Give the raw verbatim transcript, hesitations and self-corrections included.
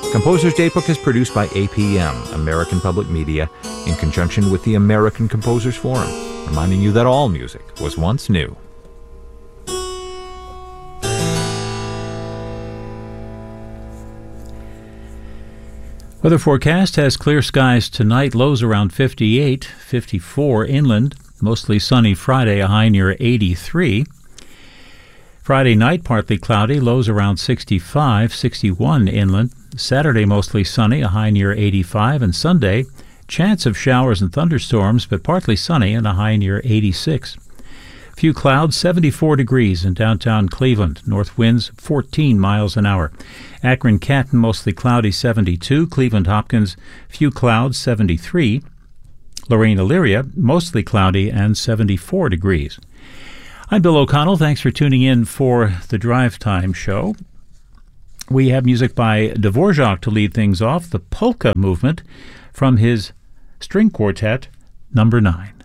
Composer's Datebook is produced by A P M, American Public Media, in conjunction with the American Composers Forum, reminding you that all music was once new. Weather forecast has clear skies tonight, lows around fifty-eight, fifty-four inland, mostly sunny Friday, a high near eighty-three. Friday night, partly cloudy, lows around sixty-five, sixty-one inland. Saturday, mostly sunny, a high near eighty-five. And Sunday, chance of showers and thunderstorms, but partly sunny and a high near eighty-six. Few clouds, seventy-four degrees in downtown Cleveland. North winds, fourteen miles an hour. Akron Canton, mostly cloudy, seventy-two. Cleveland Hopkins, few clouds, seventy-three. Lorraine Elyria, mostly cloudy and seventy-four degrees. I'm Bill O'Connell. Thanks for tuning in for the Drive Time Show. We have music by Dvorak to lead things off, the Polka Movement, from his string quartet, number nine.